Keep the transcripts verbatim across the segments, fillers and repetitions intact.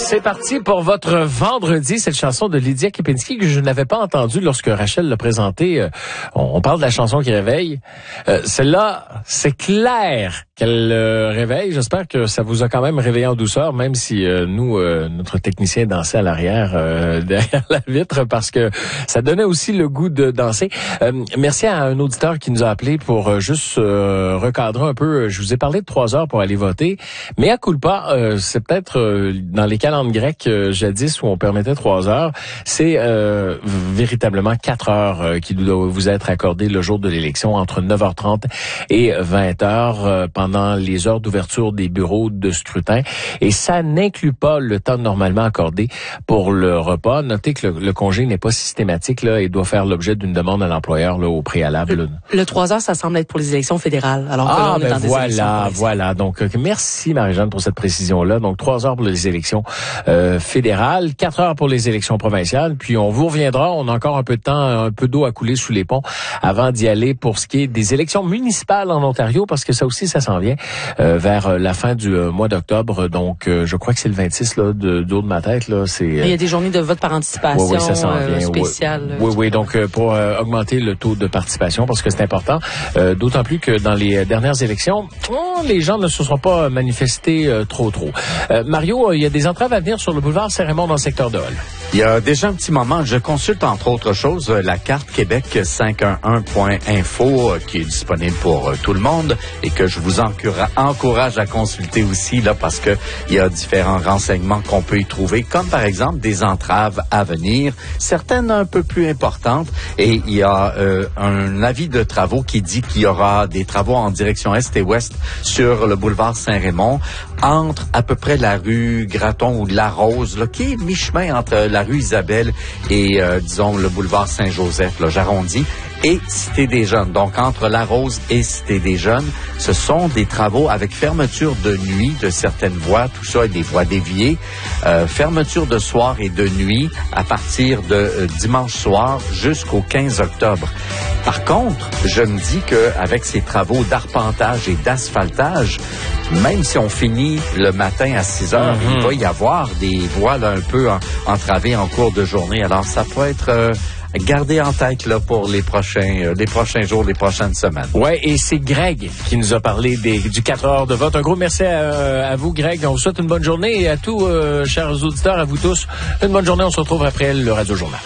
C'est parti pour votre vendredi, cette chanson de Lydia Kepinski que je n'avais pas entendue lorsque Rachel l'a présentée. Euh, on parle de la chanson qui réveille. Euh, celle-là, c'est clair qu'elle euh, réveille. J'espère que ça vous a quand même réveillé en douceur, même si euh, nous, euh, notre technicien dansait à l'arrière, euh, derrière la vitre, parce que ça donnait aussi le goût de danser. Euh, merci à un auditeur qui nous a appelé pour euh, juste euh, recadrer un peu. Je vous ai parlé de trois heures pour aller voter, mais à culpa, euh, c'est peut-être euh, dans les calendes grecques euh, jadis où on permettait trois heures, c'est euh, véritablement quatre heures euh, qui doit vous être accordé le jour de l'élection entre neuf heures trente et vingt heures euh, pendant les heures d'ouverture des bureaux de scrutin. Et ça n'inclut pas le temps normalement accordé pour le repas. Notez que le, le congé n'est pas systématique là et doit faire l'objet d'une demande à l'employeur là au préalable. Le, le trois heures, ça semble être pour les élections fédérales. Alors que ah, là, on ben est dans voilà, des élections voilà. Donc, euh, merci Marie-Jeanne pour cette précision-là. Donc, trois heures pour les élections euh, fédérales, quatre heures pour les élections provinciales. Puis, on vous reviendra. On a encore un peu de temps, un peu d'eau à couler sous les ponts avant d'y aller pour ce qui est des élections municipales en Ontario, parce que ça aussi, ça s'en vient euh, vers la fin du euh, mois d'octobre. Donc, euh, je crois que c'est le vingt-six là, de, d'eau de ma tête. Là, c'est, euh, il y a des journées de vote par anticipation oui, oui, ça s'en vient. Euh, spéciales. Oui, oui, oui. Donc, euh, pour euh, augmenter le taux de participation, parce que c'est important. Euh, d'autant plus que dans les dernières élections, oh, les gens ne se sont pas manifestés euh, trop, trop. Euh, Mario, il y a des entraves à venir sur le boulevard Saint-Raymond dans le secteur de Hall. Il y a déjà un petit moment, je consulte entre autres choses la carte Québec cinq un un point info qui est disponible pour tout le monde et que je vous encourage à consulter aussi là parce que il y a différents renseignements qu'on peut y trouver, comme par exemple des entraves à venir, certaines un peu plus importantes, et il y a euh, un avis de travaux qui dit qu'il y aura des travaux en direction est et ouest sur le boulevard Saint-Raymond, entre à peu près la rue Gratton ou la Rose, là, qui est mi-chemin entre la rue Isabelle et, euh, disons, le boulevard Saint-Joseph, là, j'arrondis, et Cité des Jeunes. Donc, entre La Rose et Cité des Jeunes, ce sont des travaux avec fermeture de nuit de certaines voies, tout ça est des voies déviées, euh, fermeture de soir et de nuit à partir de euh, dimanche soir jusqu'au quinze octobre. Par contre, je me dis qu'avec ces travaux d'arpentage et d'asphaltage, même si on finit le matin à six heures, mm-hmm. il va y avoir des voies là, un peu en, entravées en cours de journée. Alors, ça peut être... Euh, Gardez en tête là pour les prochains euh, les prochains jours, les prochaines semaines. Ouais, et c'est Greg qui nous a parlé des, du quatre heures de vote. Un gros merci à, à vous, Greg. On vous souhaite une bonne journée et à tous, euh, chers auditeurs, à vous tous, une bonne journée. On se retrouve après le Radio Journal.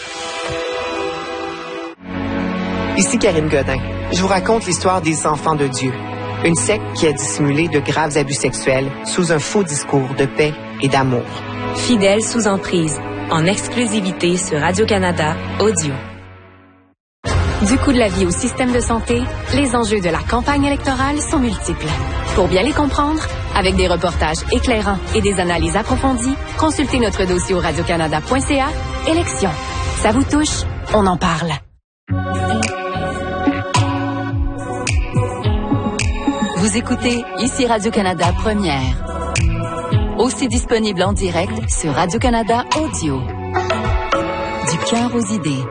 Ici Karine Godin. Je vous raconte l'histoire des enfants de Dieu. Une secte qui a dissimulé de graves abus sexuels sous un faux discours de paix et d'amour. Fidèles sous emprise. En exclusivité sur Radio-Canada Audio. Du coût de la vie au système de santé, les enjeux de la campagne électorale sont multiples. Pour bien les comprendre, avec des reportages éclairants et des analyses approfondies, consultez notre dossier au radiocanada point c a. Élections. Ça vous touche? On en parle. Vous écoutez ici Radio-Canada Première. Aussi disponible en direct sur Radio-Canada Audio. Du cœur aux idées.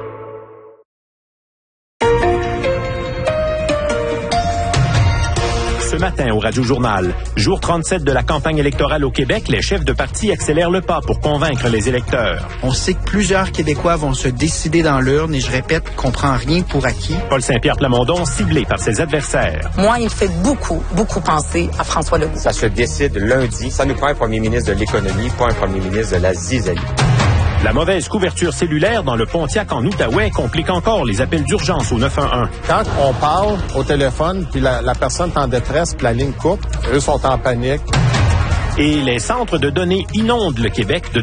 Ce matin au Radio Journal, jour trente-sept de la campagne électorale au Québec, les chefs de parti accélèrent le pas pour convaincre les électeurs. On sait que plusieurs Québécois vont se décider dans l'urne et je répète qu'on prend rien pour acquis. Paul Saint-Pierre Plamondon, ciblé par ses adversaires. Moi, il me fait beaucoup, beaucoup penser à François Legault. Ça se décide lundi. Ça nous prend un premier ministre de l'économie, pas un premier ministre de la zizanie. La mauvaise couverture cellulaire dans le Pontiac en Outaouais complique encore les appels d'urgence au neuf un un. Quand on parle au téléphone, puis la, la personne est en détresse, puis la ligne coupe, eux sont en panique. Et les centres de données inondent le Québec de